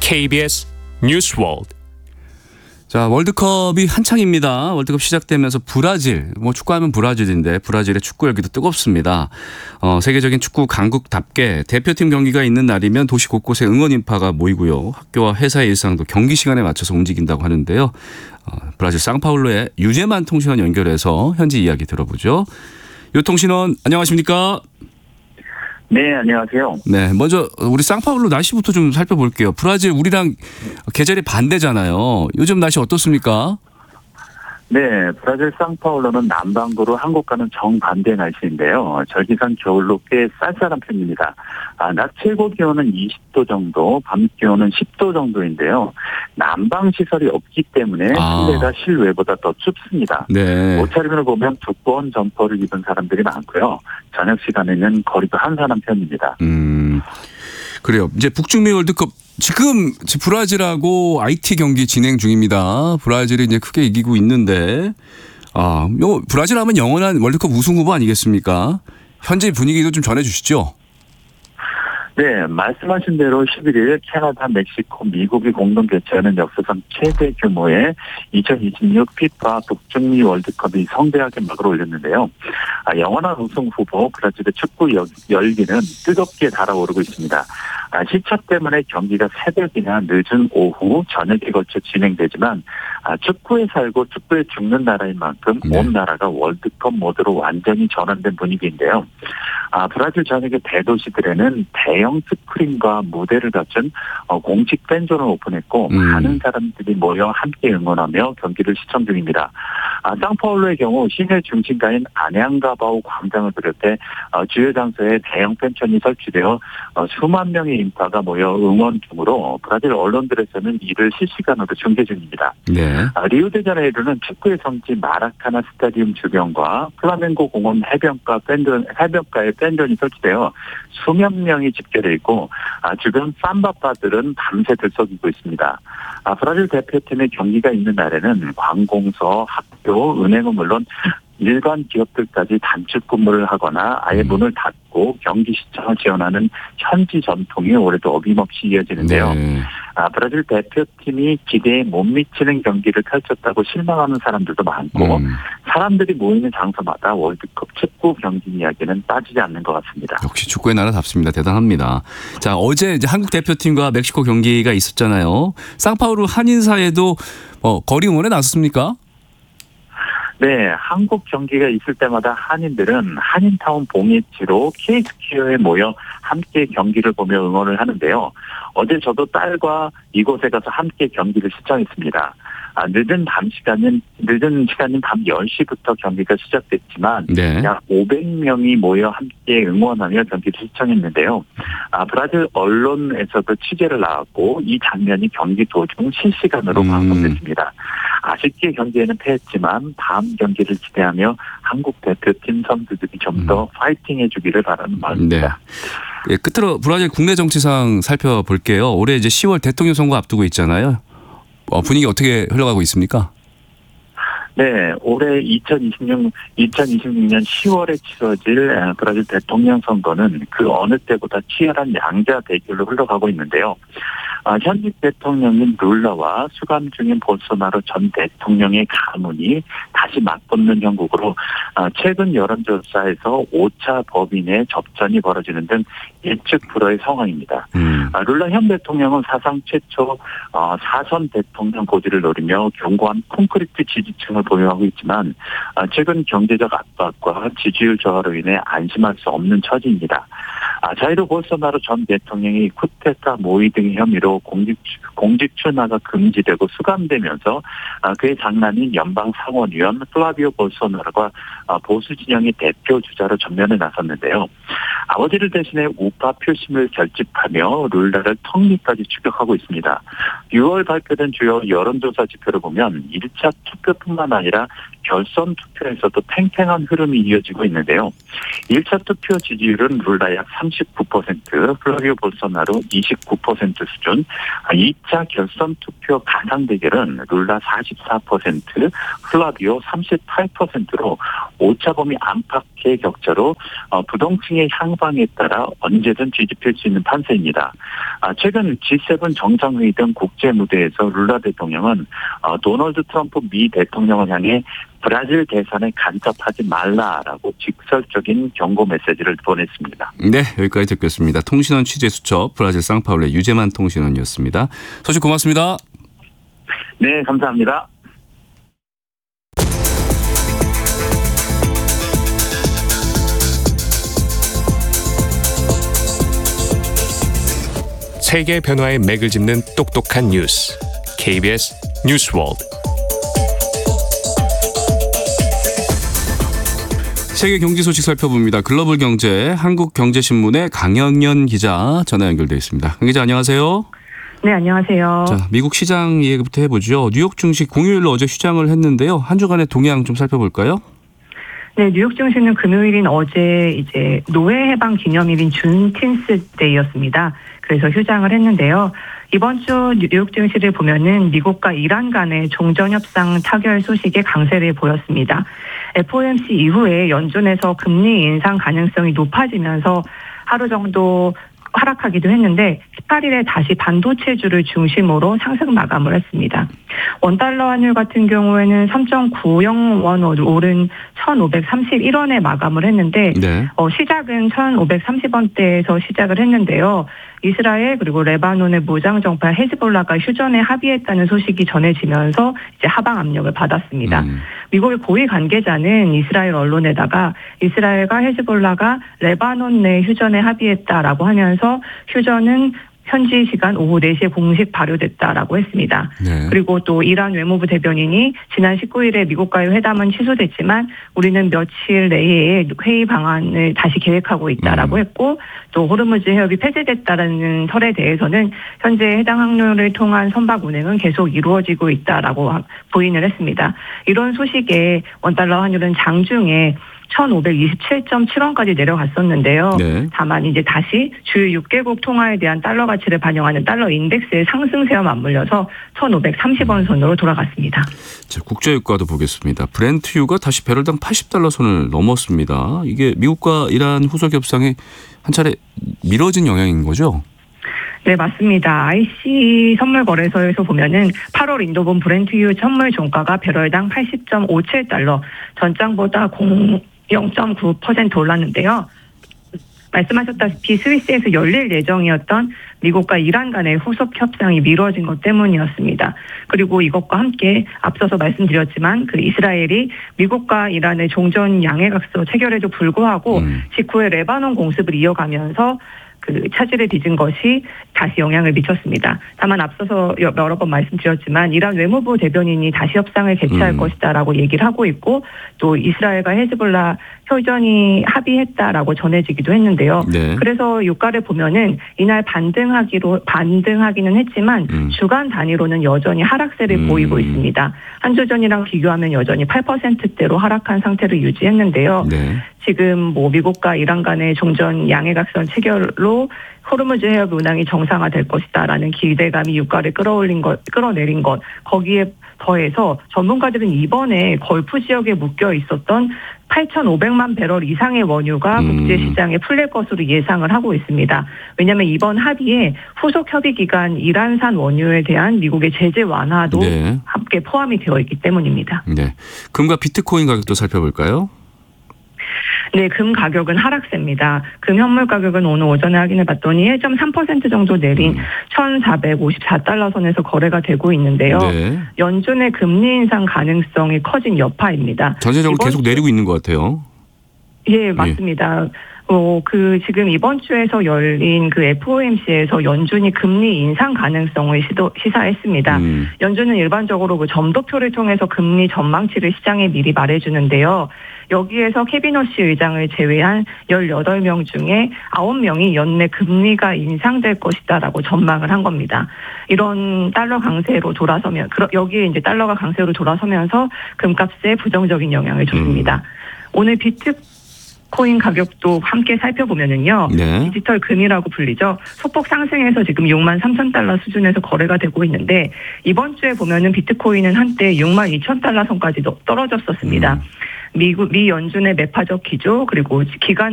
KBS 뉴스월드. 자, 월드컵이 한창입니다. 월드컵 시작되면서 브라질, 축구하면 브라질인데 브라질의 축구 열기도 뜨겁습니다. 세계적인 축구 강국답게 대표팀 경기가 있는 날이면 도시 곳곳에 응원 인파가 모이고요. 학교와 회사의 일상도 경기 시간에 맞춰서 움직인다고 하는데요. 브라질 상파울루의 유재만 통신원 연결해서 현지 이야기 들어보죠. 유 통신원, 안녕하십니까? 네, 안녕하세요. 네, 먼저 우리 상파울루 날씨부터 좀 살펴볼게요. 브라질 우리랑 계절이 반대잖아요. 요즘 날씨 어떻습니까? 네, 브라질 상파울루는 남반구로 한국과는 정반대 날씨인데요. 절기상 겨울로 꽤 쌀쌀한 편입니다. 낮 최고 기온은 20도 정도, 밤 기온은 10도 정도인데요. 난방 시설이 없기 때문에 실내가 실외보다 더 춥습니다. 네. 옷차림을 보면 두꺼운 점퍼를 입은 사람들이 많고요. 저녁 시간에는 거리도 한산한 편입니다. 그래요. 이제 북중미 월드컵 지금 브라질하고 IT 경기 진행 중입니다. 브라질이 이제 크게 이기고 있는데, 브라질 하면 영원한 월드컵 우승 후보 아니겠습니까? 현재 분위기도 좀 전해주시죠. 네, 말씀하신 대로 11일 캐나다, 멕시코, 미국이 공동 개최하는 역사상 최대 규모의 2026 피파 북중미 월드컵이 성대하게 막을 올렸는데요. 영원한 우승 후보 브라질의 축구 열기는 뜨겁게 달아오르고 있습니다. 시차 때문에 경기가 새벽이나 늦은 오후, 저녁에 걸쳐 진행되지만 축구에 살고 축구에 죽는 나라인 만큼 온 나라가 월드컵 모드로 완전히 전환된 분위기인데요. 브라질 전역의 대도시들에는 대형 스크린과 무대를 갖춘 공식 팬존을 오픈했고 많은 사람들이 모여 함께 응원하며 경기를 시청 중입니다. 상파울루의 경우 시내 중심가인 아냥가바오 광장을 비롯해 주요 장소에 대형 팬촌이 설치되어 수만 명의 인파가 모여 응원 중으로 브라질 언론들에서는 이를 실시간으로 중계 중입니다. 네. 리우데자네이루는 축구의 성지 마라카나 스타디움 주변과 플라멩고 공원 해변가에 팬존이 설치되어 수만 명이 집결해 있고 주변 삼바바들은 밤새 들썩이고 있습니다. 브라질 대표팀의 경기가 있는 날에는 관공서, 학교, 은행은 물론 일반 기업들까지 단축 근무를 하거나 아예 문을 닫고 경기 시청을 지원하는 현지 전통이 올해도 어김없이 이어지는데요. 네. 브라질 대표팀이 기대에 못 미치는 경기를 펼쳤다고 실망하는 사람들도 많고 사람들이 모이는 장소마다 월드컵 축구 경기 이야기는 빠지지 않는 것 같습니다. 역시 축구의 나라답습니다. 대단합니다. 자, 어제 이제 한국 대표팀과 멕시코 경기가 있었잖아요. 상파울루 한인사에도 거리 응원에 나섰습니까? 네, 한국 경기가 있을 때마다 한인들은 한인타운 봉해지로 K스퀘어에 모여 함께 경기를 보며 응원을 하는데요. 어제 저도 딸과 이곳에 가서 함께 경기를 시청했습니다. 늦은 시간인 밤 10시부터 경기가 시작됐지만 네. 약 500명이 모여 함께 응원하며 경기를 시청했는데요. 브라질 언론에서도 취재를 나왔고 이 장면이 경기 도중 실시간으로 방송됐습니다. 아쉽게 경기에는 패했지만 다음 경기를 기대하며 한국 대표팀 선수들이 좀 더 파이팅해 주기를 바라는 마음입니다. 네. 예, 끝으로 브라질 국내 정치상 살펴볼게요. 올해 이제 10월 대통령 선거 앞두고 있잖아요. 분위기 어떻게 흘러가고 있습니까? 네, 올해 2026년 10월에 치러질 브라질 대통령 선거는 그 어느 때보다 치열한 양자 대결로 흘러가고 있는데요. 현직 대통령인 룰라와 수감 중인 볼소나로 전 대통령의 가문이 다시 맞붙는 형국으로 최근 여론조사에서 5차 법인의 접전이 벌어지는 등 예측불허의 상황입니다. 룰라 현 대통령은 사상 최초 4선 대통령 고지를 노리며 견고한 콘크리트 지지층을 보유하고 있지만 최근 경제적 압박과 지지율 저하로 인해 안심할 수 없는 처지입니다. 자이르 볼소나로 전 대통령이 쿠데타 모의 등의 혐의로 공직 출마가 금지되고 수감되면서 그의 장남인 연방 상원의원 플라비오 볼소나로가 보수 진영의 대표 주자로 전면에 나섰는데요. 아버지를 대신해 우파 표심을 결집하며 룰라를 턱밑까지 추격하고 있습니다. 6월 발표된 주요 여론조사 지표를 보면 1차 투표뿐만 아니라 결선 투표에서도 팽팽한 흐름이 이어지고 있는데요. 1차 투표 지지율은 룰라 약 39%, 플라비오 볼소나로 29% 수준, 2차 결선 투표 가상 대결은 룰라 44%, 플라비오 38%로 5차 범위 안팎의 격차로 부동층의 향방에 따라 언제든 뒤집힐 수 있는 판세입니다. 최근 G7 정상회의 등 국제 무대에서 룰라 대통령은 도널드 트럼프 미 대통령을 향해 브라질 대선에 간섭하지 말라라고 직설적인 경고 메시지를 보냈습니다. 네, 여기까지 듣겠습니다. 통신원 취재수첩 브라질 상파울루의 유재만 통신원이었습니다. 소식 고맙습니다. 네, 감사합니다. 세계 변화의 맥을 짚는 똑똑한 뉴스. KBS 뉴스월드. 세계 경제 소식 살펴봅니다. 글로벌 경제 한국경제신문의 강영연 기자 전화 연결돼 있습니다. 강 기자 안녕하세요. 네, 안녕하세요. 자, 미국 시장 얘기부터 해보죠. 뉴욕 증시 공휴일로 어제 휴장을 했는데요. 한 주간의 동향 좀 살펴볼까요? 네, 뉴욕 증시는 금요일인 어제 이제 노예 해방 기념일인 준틴스 데이였습니다. 그래서 휴장을 했는데요. 이번 주 뉴욕 증시를 보면은 미국과 이란 간의 종전 협상 타결 소식에 강세를 보였습니다. FOMC 이후에 연준에서 금리 인상 가능성이 높아지면서 하루 정도 하락하기도 했는데 18일에 다시 반도체주를 중심으로 상승 마감을 했습니다. 원달러 환율 같은 경우에는 3.90원 오른 1,531원에 마감을 했는데 네. 시작은 1,530원대에서 시작을 했는데요. 이스라엘 그리고 레바논의 무장 정파 헤즈볼라가 휴전에 합의했다는 소식이 전해지면서 이제 하방 압력을 받았습니다. 미국의 고위 관계자는 이스라엘 언론에다가 이스라엘과 헤즈볼라가 레바논 내 휴전에 합의했다라고 하면서 휴전은 현지 시간 오후 4시에 공식 발효됐다라고 했습니다. 네. 그리고 또 이란 외무부 대변인이 지난 19일에 미국과의 회담은 취소됐지만 우리는 며칠 내에 회의 방안을 다시 계획하고 있다라고 했고 또 호르무즈 해협이 폐쇄됐다라는 설에 대해서는 현재 해당 항로를 통한 선박 운행은 계속 이루어지고 있다라고 부인을 했습니다. 이런 소식에 원달러 환율은 장중에 1,527.7원까지 내려갔었는데요. 네. 다만 이제 다시 주요 6개국 통화에 대한 달러 가치를 반영하는 달러 인덱스의 상승세와 맞물려서 1,530원 선으로 돌아갔습니다. 자, 국제유가도 보겠습니다. 브렌트유가 다시 배럴당 80달러 선을 넘었습니다. 이게 미국과 이란 후속 협상에 한 차례 미뤄진 영향인 거죠? 네, 맞습니다. IC 선물 거래소에서 보면은 8월 인도분 브렌트유 선물 종가가 배럴당 80.57달러, 전장보다 0.9% 올랐는데요. 말씀하셨다시피 스위스에서 열릴 예정이었던 미국과 이란 간의 후속 협상이 미뤄진 것 때문이었습니다. 그리고 이것과 함께 앞서서 말씀드렸지만 그 이스라엘이 미국과 이란의 종전 양해각서 체결에도 불구하고 직후에 레바논 공습을 이어가면서 그 차질을 빚은 것이 다시 영향을 미쳤습니다. 다만 앞서서 여러 번 말씀드렸지만 이란 외무부 대변인이 다시 협상을 개최할 것이다라고 얘기를 하고 있고 또 이스라엘과 헤즈볼라 휴전이 합의했다라고 전해지기도 했는데요. 네. 그래서 유가를 보면은 이날 반등하기는 했지만 주간 단위로는 여전히 하락세를 보이고 있습니다. 한 주 전이랑 비교하면 여전히 8%대로 하락한 상태를 유지했는데요. 네. 지금 뭐 미국과 이란 간의 종전 양해각선 체결로 호르무즈 해협 운항이 정상화될 것이다라는 기대감이 유가를 끌어내린 것 거기에 더해서 전문가들은 이번에 걸프 지역에 묶여 있었던 8,500만 배럴 이상의 원유가 국제시장에 풀릴 것으로 예상을 하고 있습니다. 왜냐하면 이번 합의에 후속 협의 기간 이란산 원유에 대한 미국의 제재 완화도 네. 함께 포함이 되어 있기 때문입니다. 네. 금과 비트코인 가격도 살펴볼까요? 네, 금 가격은 하락세입니다. 금 현물 가격은 오늘 오전에 확인해 봤더니 1.3% 정도 내린 1,454달러 선에서 거래가 되고 있는데요. 네. 연준의 금리 인상 가능성이 커진 여파입니다. 전체적으로 계속 내리고 있는 것 같아요. 예, 맞습니다. 지금 이번 주에서 열린 그 FOMC에서 연준이 금리 인상 가능성을 시사했습니다. 연준은 일반적으로 그 점도표를 통해서 금리 전망치를 시장에 미리 말해주는데요. 여기에서 케빈 허시 의장을 제외한 18명 중에 9명이 연내 금리가 인상될 것이다라고 전망을 한 겁니다. 이런 달러 강세로 돌아서면 여기에 이제 달러가 강세로 돌아서면서 금값에 부정적인 영향을 줬습니다. 오늘 비트코인 가격도 함께 살펴보면은요. 네. 디지털 금이라고 불리죠. 소폭 상승해서 지금 63,000달러 수준에서 거래가 되고 있는데 이번 주에 보면은 비트코인은 한때 62,000달러 선까지도 떨어졌었습니다. 미 연준의 매파적 기조 그리고 기간